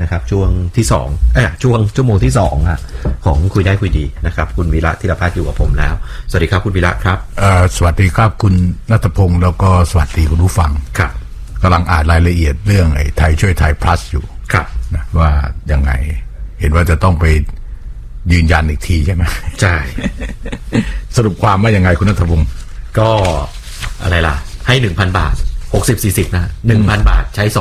นะครับช่วงที่ช่วงชั่วโมงที่2ของคุยได้คุยดีนะครับคุณวีระธีรพัฒน์อยู่กับผมแล้วสวัสดีครับคุณวีระครับสวัสดีครับคุณณัฐพงศ์แล้วก็สวัสดีคุณผู้ฟังครับกำลังอ่านรายละเอียดเรื่องไอ้ไทยช่วยไทย plus อยู่ครับนะว่ายังไงเห็นว่าจะต้องไปยืนยันอีกทีใช่ไหมใช่สรุปความว่ายังไงคุณณัฐพงศ์ก็อะไรล่ะให้ 1,000 บาท60-40นะ 1,000 บาทใช้